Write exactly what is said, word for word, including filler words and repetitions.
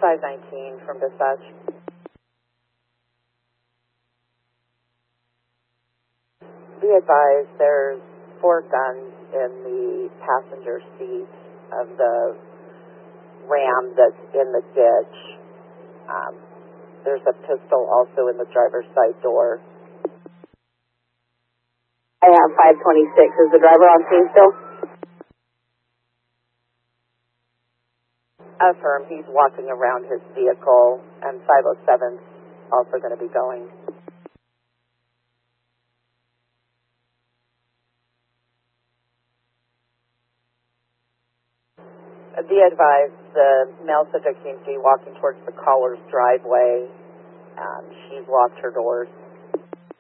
five nineteen from dispatch. Be advised, there's four guns in the passenger seat of the Ram that's in the ditch. Um, there's a pistol also in the driver's side door. I have five twenty-six. Is the driver on scene still? Affirm, he's walking around his vehicle, and five oh seven's also going to be going. Be advised, the male subject seems to be walking towards the caller's driveway. Um, she's locked her doors.